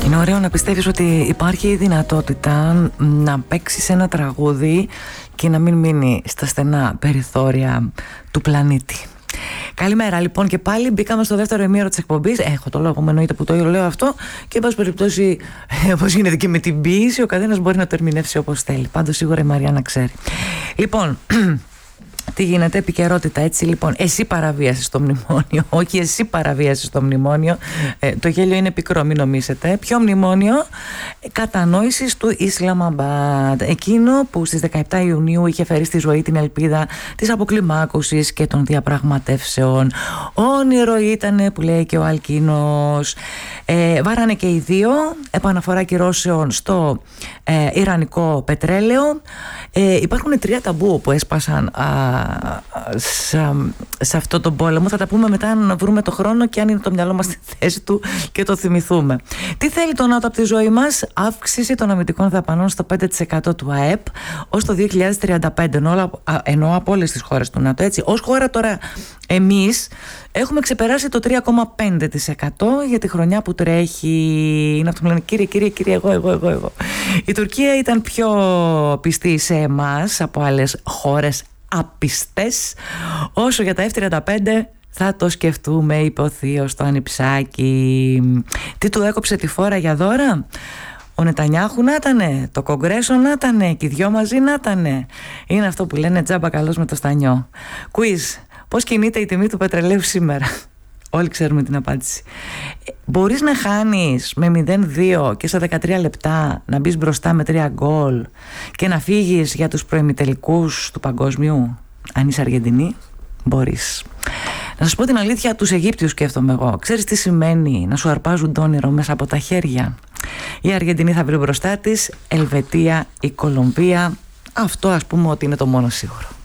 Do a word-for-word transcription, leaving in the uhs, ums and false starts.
Είναι ωραίο να πιστεύεις ότι υπάρχει η δυνατότητα να παίξεις ένα τραγούδι και να μην μείνει στα στενά περιθώρια του πλανήτη. Καλημέρα λοιπόν και πάλι. Μπήκαμε στο δεύτερο ημίωρο της εκπομπής. Έχω το λόγο μου, εννοείται που το λέω αυτό. Και εν πάση περιπτώσει, όπως γίνεται και με την ποίηση, ο καθένας μπορεί να το ερμηνεύσει όπως θέλει. Πάντως σίγουρα η Μαριάννα ξέρει. Λοιπόν, τι γίνεται, επικαιρότητα, έτσι λοιπόν. Εσύ παραβίασες το μνημόνιο. Όχι, εσύ παραβίασες το μνημόνιο. Ε, το γέλιο είναι πικρό, μην νομίζετε. Ποιο μνημόνιο? Κατανόησης του Ισλαμαμπάντ. Εκείνο που στις δεκαεπτά Ιουνίου είχε φέρει στη ζωή την ελπίδα της αποκλιμάκωσης και των διαπραγματεύσεων. Όνειρο ήτανε, που λέει και ο Αλκίνος. Ε, βάρανε και οι δύο. Επαναφορά κυρώσεων στο ε, ιρανικό πετρέλαιο. Ε, υπάρχουν τρία ταμπού που έσπασαν α, σε, σε αυτό τον πόλεμο. Θα τα πούμε μετά αν βρούμε το χρόνο και αν είναι το μυαλό μας στη θέση του και το θυμηθούμε. Τι θέλει το ΝΑΤΟ από τη ζωή μας? Αύξηση των αμυντικών δαπανών στο πέντε τοις εκατό του ΑΕΠ ως το δύο χιλιάδες τριάντα πέντε, ενώ, ενώ από όλες τις χώρες του ΝΑΤΟ. Έτσι, ως χώρα τώρα εμείς έχουμε ξεπεράσει το τρία κόμμα πέντε τοις εκατό για τη χρονιά που τρέχει. Είναι αυτό που λένε κύριε, κύριε, κύριε, εγώ, εγώ, εγώ, εγώ. Η Τουρκία ήταν πιο πιστή σε εμάς από άλλες χώρες άπιστες. Όσο για τα εφ τριάντα πέντε θα το σκεφτούμε, είπε ο θείος στο Ανιψάκι. Τι του έκοψε τη φόρα για δώρα? Ο Νετανιάχου να ήτανε, το Κογκρέσο να ήτανε και οι δυο μαζί να ήτανε. Είναι αυτό που λένε τζάμπα καλός με το στανιό. Quiz. Πώς κινείται η τιμή του πετρελαίου σήμερα? Όλοι ξέρουμε την απάντηση. Μπορείς να χάνεις με μηδέν δύο και στα δεκατρία λεπτά να μπεις μπροστά με τρία γκολ και να φύγεις για τους προημιτελικούς του παγκόσμιου? Αν είσαι Αργεντινή, μπορείς. Να σας πω την αλήθεια, τους Αιγύπτιους σκέφτομαι εγώ. Ξέρεις τι σημαίνει να σου αρπάζουν το όνειρο μέσα από τα χέρια? Η Αργεντινή θα βρει μπροστά της, Ελβετία, η Κολομβία. Αυτό ας πούμε ότι είναι το μόνο σίγουρο.